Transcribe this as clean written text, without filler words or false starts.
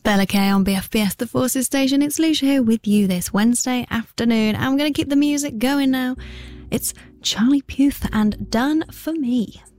Bella K on BFBS The Forces Station. It's Lucia here with you this Wednesday afternoon. I'm going to keep the music going now. It's Charlie Puth and Done For Me.